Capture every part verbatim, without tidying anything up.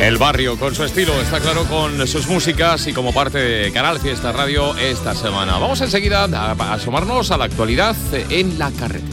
El barrio con su estilo, está claro, con sus músicas y como parte de Canal Fiesta Radio esta semana. Vamos enseguida a, a asomarnos a la actualidad en la carretera.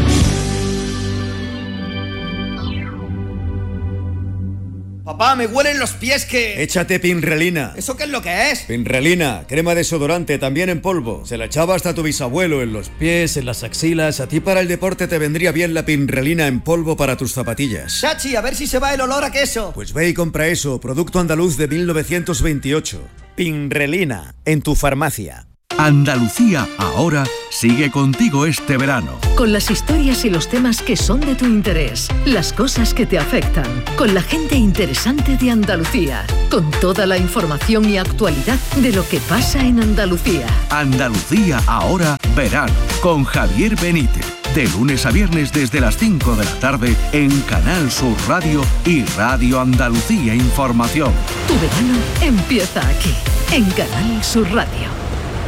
Papá, me huelen los pies que... Échate Pinrelina. ¿Eso qué es lo que es? Pinrelina, crema desodorante, también en polvo. Se la echaba hasta tu bisabuelo en los pies, en las axilas. A ti para el deporte te vendría bien la Pinrelina en polvo para tus zapatillas. Chachi, a ver si se va el olor a queso. Pues ve y compra eso, producto andaluz de mil novecientos veintiocho. Pinrelina, en tu farmacia. Andalucía ahora sigue contigo este verano. Con las historias y los temas que son de tu interés, las cosas que te afectan, con la gente interesante de Andalucía, con toda la información y actualidad de lo que pasa en Andalucía. Andalucía ahora verano, con Javier Benítez. De lunes a viernes desde las cinco de la tarde en Canal Sur Radio y Radio Andalucía Información. Tu verano empieza aquí, en Canal Sur Radio.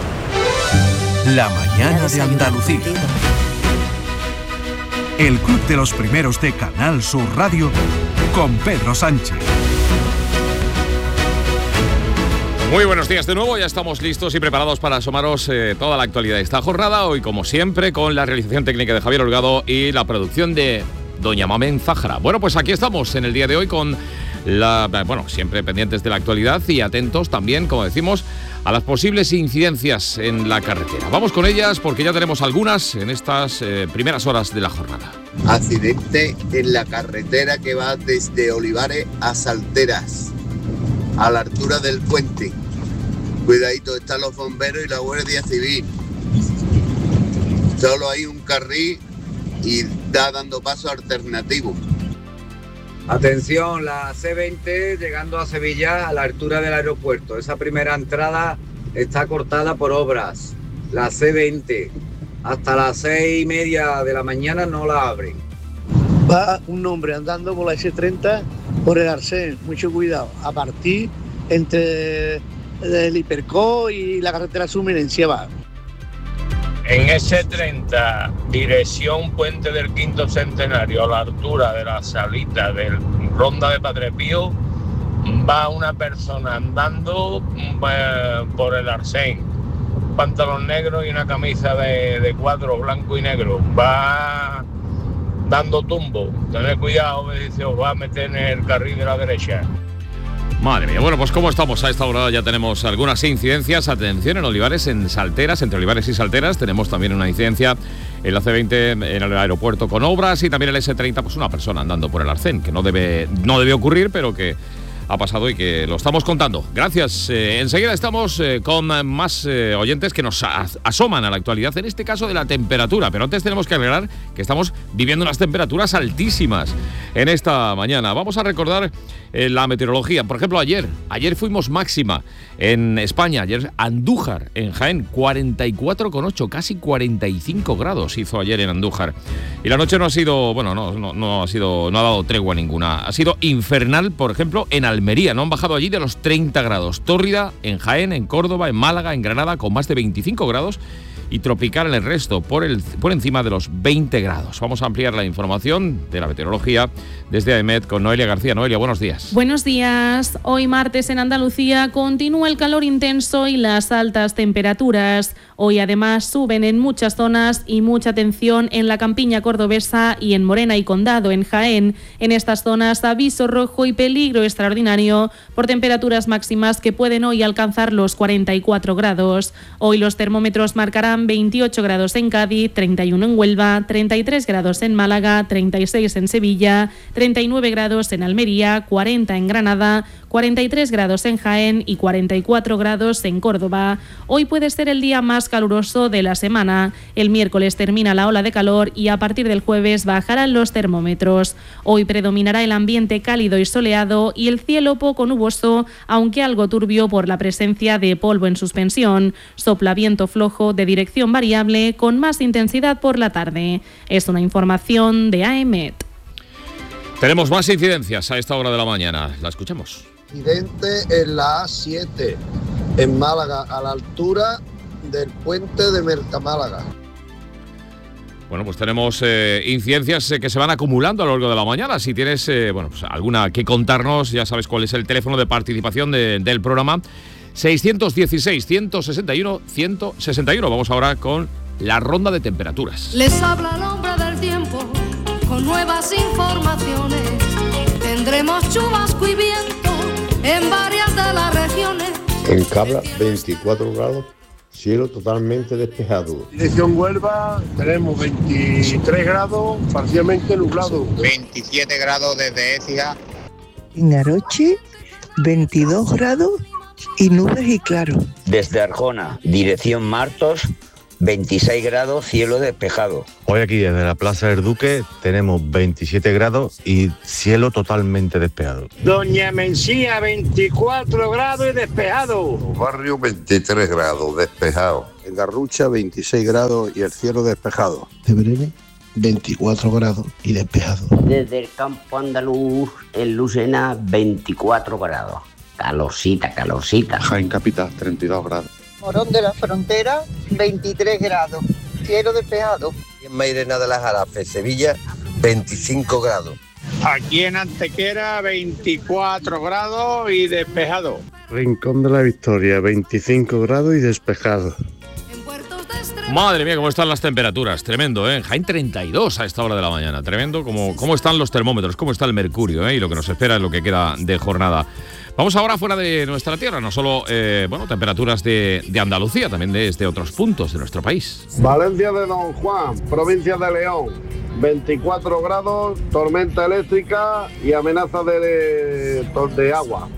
La mañana de Andalucía. El club de los primeros de Canal Sur Radio con Pedro Sánchez. Muy buenos días de nuevo, ya estamos listos y preparados para asomaros eh, toda la actualidad de esta jornada. Hoy, como siempre, con la realización técnica de Javier Holgado y la producción de Doña Mamen Zájara. Bueno, pues aquí estamos en el día de hoy con la, bueno, siempre pendientes de la actualidad y atentos también, como decimos, a las posibles incidencias en la carretera. Vamos con ellas porque ya tenemos algunas en estas eh, primeras horas de la jornada. Accidente en la carretera que va desde Olivares a Salteras, a la altura del puente. Cuidadito, están los bomberos y la Guardia Civil. Solo hay un carril y está dando paso alternativo. Atención, la C veinte llegando a Sevilla a la altura del aeropuerto. Esa primera entrada está cortada por obras. La C veinte hasta las seis y media de la mañana no la abren. Va un hombre andando por la ese treinta por el Arsén, mucho cuidado. A partir entre el Hipercó y la carretera Sumirencia va. En ese treinta, dirección Puente del Quinto Centenario, a la altura de la salita del Ronda de Padre Pío, va una persona andando eh, por el Arsén, pantalón negro y una camisa de, de cuadro blanco y negro. Va dando tumbo. Tened cuidado, me dice, os va a meter en el carril de la derecha. Madre mía, bueno, pues como estamos a esta hora ya tenemos algunas incidencias. Atención, en Olivares, en Salteras, entre Olivares y Salteras tenemos también una incidencia en la C veinte en el aeropuerto con obras y también el ese treinta, pues una persona andando por el Arsén, que no debe, no debe ocurrir, pero que ha pasado y que lo estamos contando. Gracias. Eh, enseguida estamos eh, con más eh, oyentes que nos as- asoman a la actualidad, en este caso de la temperatura. Pero antes tenemos que aclarar que estamos viviendo unas temperaturas altísimas en esta mañana. Vamos a recordar eh, la meteorología. Por ejemplo, ayer, ayer fuimos máxima en España. Ayer Andújar, en Jaén, cuarenta y cuatro coma ocho, casi cuarenta y cinco grados hizo ayer en Andújar. Y la noche no ha sido, bueno, no, no, no ha sido, no ha dado tregua ninguna. Ha sido infernal, por ejemplo, en Almería, no han bajado allí de los treinta grados. Tórrida, en Jaén, en Córdoba, en Málaga, en Granada, con más de veinticinco grados. Y tropical en el resto, por, el, por encima de los veinte grados. Vamos a ampliar la información de la meteorología desde A E M E T con Noelia García. Noelia, buenos días. Buenos días. Hoy martes en Andalucía continúa el calor intenso y las altas temperaturas. Hoy además suben en muchas zonas y mucha atención en la campiña cordobesa y en Morena y Condado, en Jaén. En estas zonas aviso rojo y peligro extraordinario por temperaturas máximas que pueden hoy alcanzar los cuarenta y cuatro grados. Hoy los termómetros marcarán veintiocho grados en Cádiz, treinta y uno en Huelva, treinta y tres grados en Málaga, treinta y seis en Sevilla, treinta y nueve grados en Almería, cuarenta en Granada, cuarenta y tres grados en Jaén y cuarenta y cuatro grados en Córdoba. Hoy puede ser el día más caluroso de la semana. El miércoles termina la ola de calor y a partir del jueves bajarán los termómetros. Hoy predominará el ambiente cálido y soleado y el cielo poco nuboso, aunque algo turbio por la presencia de polvo en suspensión. Sopla viento flojo de dirección variable con más intensidad por la tarde. Es una información de A E M E T. Tenemos más incidencias a esta hora de la mañana. La escuchamos. Accidente en la A siete, en Málaga, a la altura del puente de Mercamálaga. Bueno, pues tenemos eh, incidencias eh, que se van acumulando a lo largo de la mañana. Si tienes eh, bueno, pues alguna que contarnos, ya sabes cuál es el teléfono de participación de, del programa. seiscientos dieciséis, ciento sesenta y uno, ciento sesenta y uno. Vamos ahora con la ronda de temperaturas. Les habla el hombre del tiempo con nuevas informaciones. Tendremos chubasco y viento en varias de las regiones. En Cabra, veinticuatro grados. Cielo totalmente despejado. Dirección Huelva, tenemos veintitrés grados, parcialmente nublado. veintisiete grados desde Écija. En Aroche, veintidós grados y nubes y claro. Desde Arjona, dirección Martos, veintiséis grados, cielo despejado. Hoy aquí desde la Plaza del Duque tenemos veintisiete grados y cielo totalmente despejado. Doña Mencía, veinticuatro grados y despejado. Barrio, veintitrés grados, despejado. En Garrucha, veintiséis grados y el cielo despejado. Tebreve, veinticuatro grados y despejado. Desde el campo andaluz, en Lucena, veinticuatro grados. Calorcita, calorcita. Jaén Capital, treinta y dos grados. Morón de la Frontera, veintitrés grados, cielo despejado. En Mairena de las Jarafes, Sevilla, veinticinco grados. Aquí en Antequera, veinticuatro grados y despejado. Rincón de la Victoria, veinticinco grados y despejado. Madre mía, cómo están las temperaturas, tremendo, ¿eh? Jaén treinta y dos a esta hora de la mañana, tremendo, cómo, cómo están los termómetros, cómo está el mercurio, ¿eh? Y lo que nos espera es lo que queda de jornada. Vamos ahora fuera de nuestra tierra, no solo eh, bueno, temperaturas de, de Andalucía, también desde otros puntos de nuestro país. Valencia de Don Juan, provincia de León, veinticuatro grados, tormenta eléctrica y amenaza de, de agua.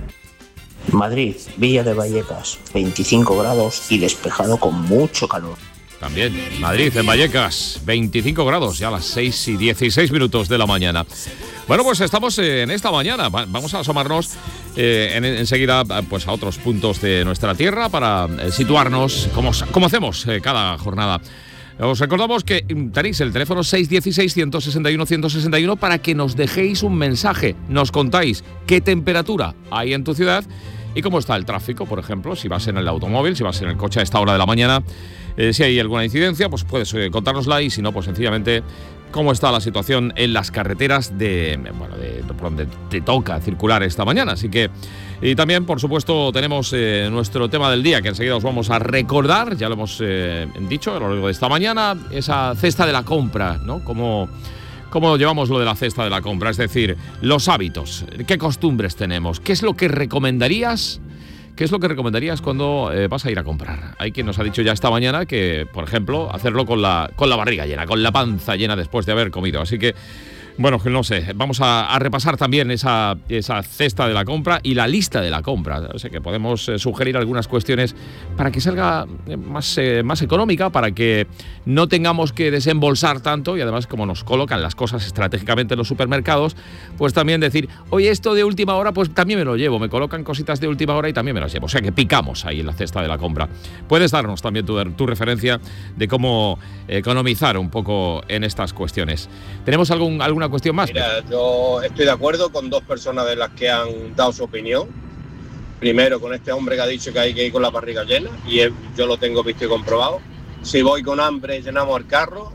Madrid, Villa de Vallecas, veinticinco grados y despejado con mucho calor. También Madrid, en Vallecas, veinticinco grados, ya a las seis y dieciséis minutos de la mañana. Bueno, pues estamos en esta mañana. Vamos a asomarnos eh, en, enseguida pues, a otros puntos de nuestra tierra para eh, situarnos, como, como hacemos eh, cada jornada. Os recordamos que tenéis el teléfono seis uno seis, ciento sesenta y uno, ciento sesenta y uno para que nos dejéis un mensaje. Nos contáis qué temperatura hay en tu ciudad y cómo está el tráfico, por ejemplo, si vas en el automóvil, si vas en el coche a esta hora de la mañana. Eh, si hay alguna incidencia, pues puedes eh, contárnosla y si no, pues sencillamente cómo está la situación en las carreteras de, bueno, de, de por donde te toca circular esta mañana. Así que, y también, por supuesto, tenemos eh, nuestro tema del día, que enseguida os vamos a recordar, ya lo hemos eh, dicho a lo largo de esta mañana, esa cesta de la compra, ¿no? Cómo, cómo llevamos lo de la cesta de la compra, es decir, los hábitos, qué costumbres tenemos, qué es lo que recomendarías. ¿Qué es lo que recomendarías cuando eh, vas a ir a comprar? Hay quien nos ha dicho ya esta mañana que, por ejemplo, hacerlo con la, con la barriga llena, con la panza llena después de haber comido. Así que, bueno, no sé, vamos a, a repasar también esa, esa cesta de la compra y la lista de la compra. O sea que podemos eh, sugerir algunas cuestiones para que salga más, eh, más económica, para que no tengamos que desembolsar tanto y además como nos colocan las cosas estratégicamente en los supermercados, pues también decir, oye, esto de última hora, pues también me lo llevo, me colocan cositas de última hora y también me las llevo. O sea que picamos ahí en la cesta de la compra. Puedes darnos también tu, tu referencia de cómo economizar un poco en estas cuestiones. ¿Tenemos algún, alguna cuestión más? Mira, yo estoy de acuerdo con dos personas de las que han dado su opinión. Primero, con este hombre que ha dicho que hay que ir con la barriga llena, y yo lo tengo visto y comprobado. Si voy con hambre, llenamos el carro,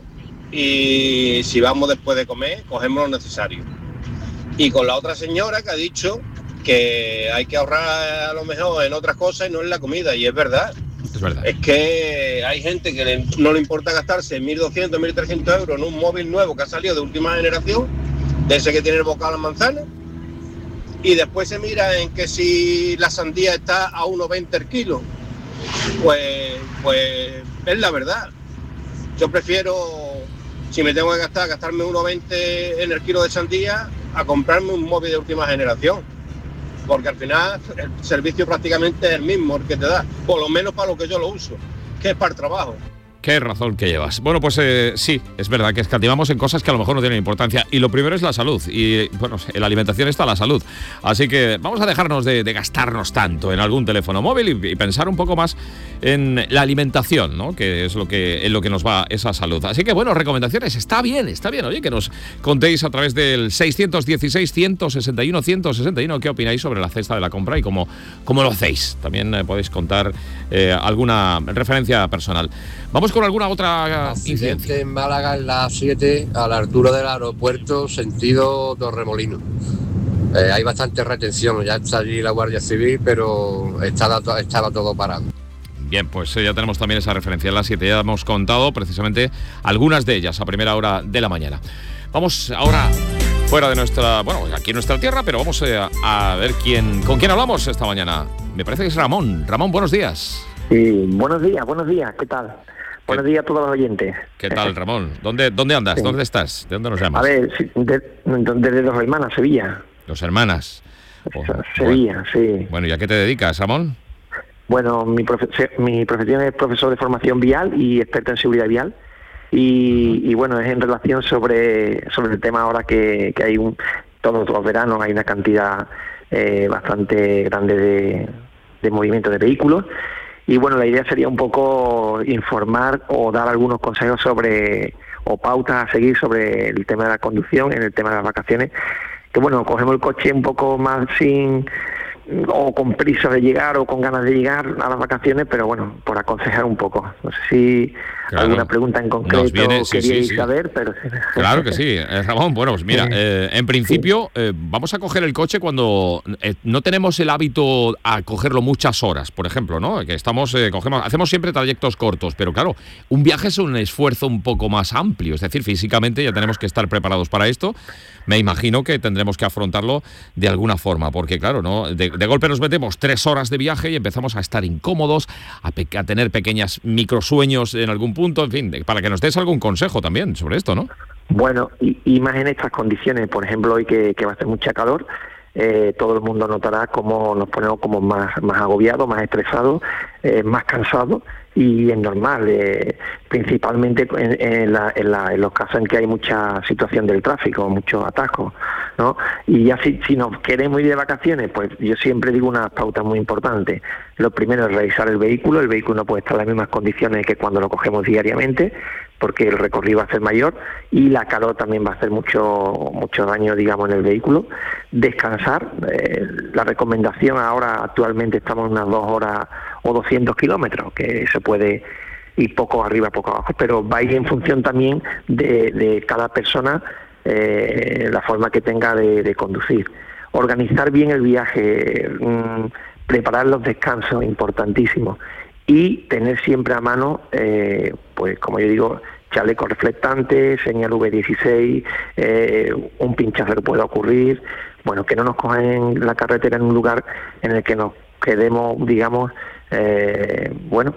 y si vamos después de comer, cogemos lo necesario. Y con la otra señora que ha dicho que hay que ahorrar a lo mejor en otras cosas y no en la comida, y es verdad. Es verdad. Es que hay gente que le, no le importa gastarse mil doscientos, mil trescientos euros en un móvil nuevo que ha salido de última generación, de ese que tiene el bocado a las manzanas, y después se mira en que si la sandía está a uno veinte el kilo, pues, pues es la verdad. Yo prefiero, si me tengo que gastar, gastarme uno veinte en el kilo de sandía a comprarme un móvil de última generación. Porque al final el servicio prácticamente es el mismo el que te da, por lo menos para lo que yo lo uso, que es para el trabajo. Qué razón que llevas. Bueno, pues eh, sí, es verdad que escatimamos en cosas que a lo mejor no tienen importancia. Y lo primero es la salud. Y bueno, en la alimentación está la salud. Así que vamos a dejarnos de, de gastarnos tanto en algún teléfono móvil y, y pensar un poco más en la alimentación, ¿no? Que es lo que, en lo que nos va esa salud. Así que bueno, recomendaciones. Está bien, está bien. Oye, que nos contéis a través del seiscientos dieciséis, ciento sesenta y uno, ciento sesenta y uno qué opináis sobre la cesta de la compra y cómo, cómo lo hacéis. También eh, podéis contar eh, alguna referencia personal. Vamos con con alguna otra Accidente incidencia. en Málaga en la A siete, a la altura del aeropuerto, sentido Torremolinos. Eh, hay bastante retención, ya está allí la Guardia Civil, pero estaba, to- estaba todo parado. Bien, pues eh, ya tenemos también esa referencia en las siete. Ya hemos contado precisamente algunas de ellas a primera hora de la mañana. Vamos ahora fuera de nuestra, bueno, aquí en nuestra tierra, pero vamos eh, a ver quién, con quién hablamos esta mañana. Me parece que es Ramón. Ramón, buenos días. Sí, buenos días, buenos días, ¿qué tal? Buenos días a todos los oyentes. ¿Qué tal, Ramón? ¿Dónde, dónde andas? Sí. ¿Dónde estás? ¿De dónde nos llamas? A ver, sí, de- desde Dos Hermanas, Sevilla. Dos Hermanas. Oh, Sevilla, sí. Bueno, ¿y a qué te dedicas, Ramón? Bueno, mi, profe- mi profesión es profesor de formación vial y experto en seguridad vial. Y, y bueno, es en relación sobre, sobre el tema ahora que, que hay un, todos los veranos hay una cantidad eh, bastante grande de, de movimiento de vehículos. Y bueno, la idea sería un poco informar o dar algunos consejos sobre, o pautas a seguir sobre el tema de la conducción, en el tema de las vacaciones. Que bueno, cogemos el coche un poco más sin, o con prisa de llegar o con ganas de llegar a las vacaciones, pero bueno, por aconsejar un poco. No sé si Claro. alguna pregunta en concreto Nos viene- sí, queríais sí, sí. saber, pero... Claro que sí, eh, Ramón. Bueno, pues mira, eh, en principio eh, vamos a coger el coche cuando eh, no tenemos el hábito a cogerlo muchas horas, por ejemplo, ¿no? Que estamos, eh, cogemos, hacemos siempre trayectos cortos, pero claro, un viaje es un esfuerzo un poco más amplio, es decir, físicamente ya tenemos que estar preparados para esto. Me imagino que tendremos que afrontarlo de alguna forma, porque claro, ¿no? De, de golpe nos metemos tres horas de viaje y empezamos a estar incómodos, a, pe- a tener pequeñas microsueños en algún punto, en fin, de- para que nos des algún consejo también sobre esto, ¿no? Bueno, y, y más en estas condiciones, por ejemplo, hoy que, que va a hacer mucha calor, eh, todo el mundo notará cómo nos ponemos como más, más agobiados, más estresados, eh, más cansados, y es normal, eh, principalmente en, en, la, en, la, en los casos en que hay mucha situación del tráfico, muchos atascos, ¿no? Y ya si, si nos queremos ir de vacaciones, pues yo siempre digo unas pautas muy importantes. Lo primero es revisar el vehículo. El vehículo no puede estar en las mismas condiciones que cuando lo cogemos diariamente, porque el recorrido va a ser mayor y la calor también va a hacer mucho mucho daño, digamos, en el vehículo. Descansar, eh, la recomendación ahora actualmente estamos en unas dos horas o doscientos kilómetros, que se puede ir poco arriba, poco abajo, pero va a ir en función también de, de cada persona, eh, la forma que tenga de, de conducir. Organizar bien el viaje, mmm, preparar los descansos, importantísimo. Y tener siempre a mano, eh, pues como yo digo, chaleco reflectante, señal V dieciséis, eh, un pinchazo que pueda ocurrir, bueno, que no nos cojan en la carretera en un lugar en el que nos quedemos, digamos, eh, bueno,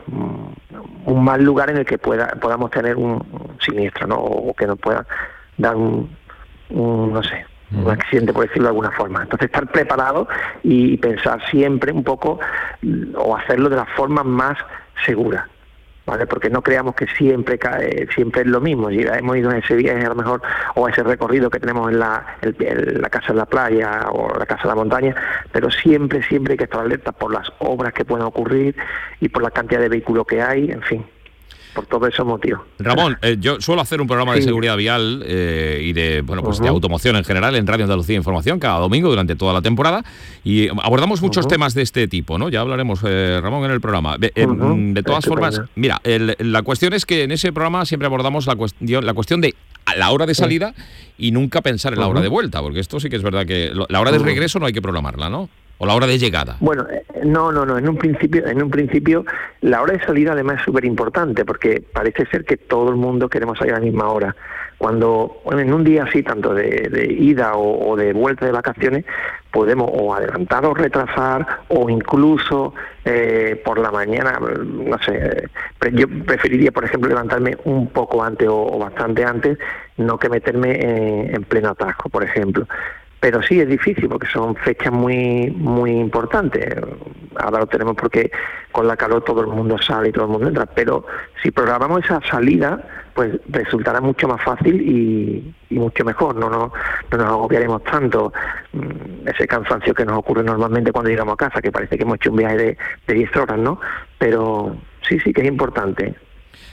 un mal lugar en el que pueda podamos tener un siniestro, ¿no? O que nos pueda dar un, un no sé, un accidente, por decirlo de alguna forma. Entonces, estar preparado y pensar siempre un poco, o hacerlo de la forma más segura, ¿vale? Porque no creamos que siempre cae, siempre es lo mismo. Si hemos ido en ese viaje a lo mejor, o a ese recorrido que tenemos en la, el, el, la casa en la playa o la casa en la montaña, pero siempre, siempre hay que estar alerta por las obras que puedan ocurrir y por la cantidad de vehículos que hay, en fin, por todos esos motivos. Ramón, eh, yo suelo hacer un programa de Sí. seguridad vial eh, y de bueno pues de Ujú. automoción en general en Radio Andalucía Información cada domingo durante toda la temporada y abordamos muchos Ujú. temas de este tipo, ¿no? Ya hablaremos, eh, Ramón, en el programa. De, eh, Ujú. de todas Estupendo. formas, mira, el- la cuestión es que en ese programa siempre abordamos la cuestión, la cuestión de a la hora de salida y nunca pensar en la hora Ujú. de vuelta, porque esto sí que es verdad que lo- la hora de Ujú. regreso no hay que programarla, ¿no? O la hora de llegada. Bueno, eh, no, no, no. En un principio, en un principio, la hora de salida además es súper importante, porque parece ser que todo el mundo queremos salir a la misma hora. Cuando bueno, en un día así, tanto de, de ida o, o de vuelta de vacaciones, podemos o adelantar o retrasar, o incluso eh, por la mañana, no sé, pre- yo preferiría, por ejemplo, levantarme un poco antes o, o bastante antes, no que meterme en, en pleno atasco, por ejemplo. Pero sí es difícil porque son fechas muy muy importantes. Ahora lo tenemos porque con la calor todo el mundo sale y todo el mundo entra. Pero si programamos esa salida, pues resultará mucho más fácil y, y mucho mejor. No, no, no nos agobiaremos tanto. Mm, ese cansancio que nos ocurre normalmente cuando llegamos a casa, que parece que hemos hecho un viaje de, de diez horas, ¿no? Pero sí, sí que es importante.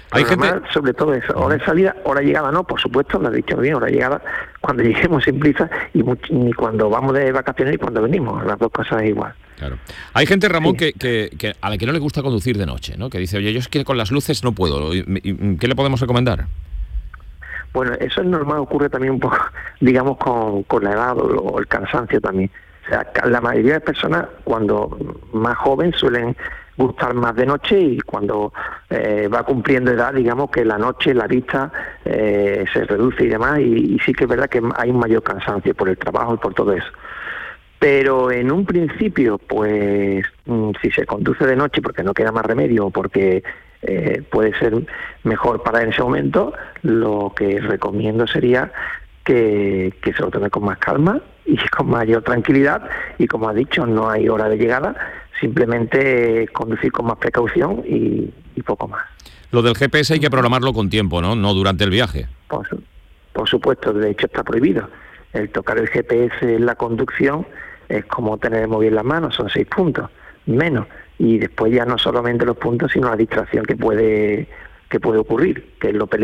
Hay gente... sobre todo eso, hora de salida, hora de llegada no, por supuesto, lo has dicho bien, hora de llegada cuando lleguemos sin prisa y much- ni cuando vamos de vacaciones ni cuando venimos, las dos cosas es igual. Claro. Hay gente, Ramón, Sí. que, que, que a la que no le gusta conducir de noche, ¿no? Que dice, oye, yo es que con las luces no puedo. ¿Y- y- ¿Qué le podemos recomendar? Bueno, eso es normal, ocurre también un poco, digamos, con, con la edad o, o el cansancio también. O sea, ca- la mayoría de personas, cuando más joven, suelen gustar más de noche y cuando eh, va cumpliendo edad, digamos que la noche, la vista eh, se reduce y demás, y, y sí que es verdad que hay un mayor cansancio por el trabajo y por todo eso. Pero en un principio, pues, mm, si se conduce de noche porque no queda más remedio o porque eh, puede ser mejor para en ese momento, lo que recomiendo sería que, que se lo tome con más calma y con mayor tranquilidad, y como ha dicho, no hay hora de llegada, simplemente eh, conducir con más precaución y, y poco más. Lo del G P S hay que programarlo con tiempo, ¿no? No durante el viaje. Por, su- por supuesto, de hecho está prohibido. El tocar el G P S en la conducción es como tener el móvil en las manos, son seis puntos, menos. Y después ya no solamente los puntos, sino la distracción que puede que puede ocurrir, que es lo peligroso.